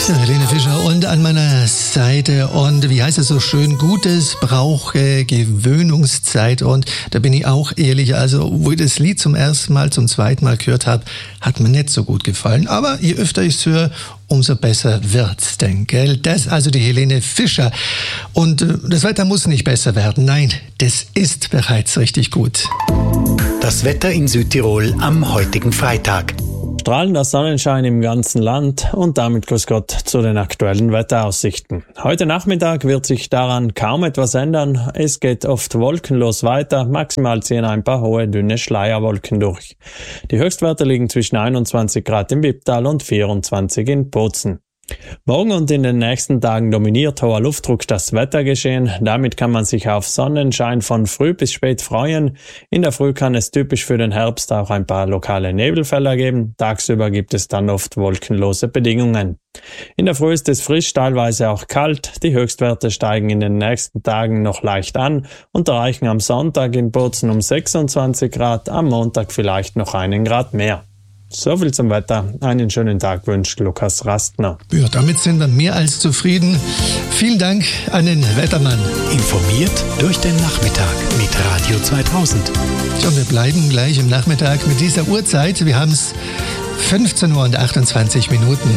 Ja, Helene Fischer und an meiner Seite und wie heißt es so schön, Gutes braucht Gewöhnungszeit und da bin ich auch ehrlich, also wo ich das Lied zum zweiten Mal gehört habe, hat mir nicht so gut gefallen, aber je öfter ich es höre, umso besser wird's denn, gell? Das also die Helene Fischer und das Wetter muss nicht besser werden, nein, das ist bereits richtig gut. Das Wetter in Südtirol am heutigen Freitag. Strahlender Sonnenschein im ganzen Land und damit grüß Gott zu den aktuellen Wetteraussichten. Heute Nachmittag wird sich daran kaum etwas ändern. Es geht oft wolkenlos weiter, maximal ziehen ein paar hohe, dünne Schleierwolken durch. Die Höchstwerte liegen zwischen 21 Grad im Wipptal und 24 in Bozen. Morgen und in den nächsten Tagen dominiert hoher Luftdruck das Wettergeschehen. Damit kann man sich auf Sonnenschein von früh bis spät freuen. In der Früh kann es typisch für den Herbst auch ein paar lokale Nebelfelder geben. Tagsüber gibt es dann oft wolkenlose Bedingungen. In der Früh ist es frisch, teilweise auch kalt. Die Höchstwerte steigen in den nächsten Tagen noch leicht an und erreichen am Sonntag in Bozen um 26 Grad, am Montag vielleicht noch 1 Grad mehr. So viel zum Wetter. Einen schönen Tag wünscht Lukas Rastner. Ja, damit sind wir mehr als zufrieden. Vielen Dank an den Wettermann. Informiert durch den Nachmittag mit Radio 2000. Und wir bleiben gleich im Nachmittag mit dieser Uhrzeit. Wir haben es 15 Uhr und 28 Minuten.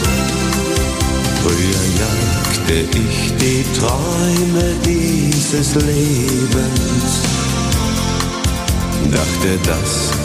Früher jagte ich die Träume dieses Lebens, dachte, das